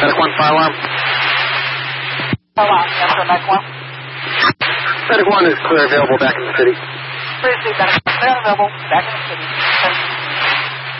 Medic 1, fire alarm. Fire alarm, answer Medic 1. Medic 1 is clear, available back in the city. Please see Medic 1 clear, available back in the city.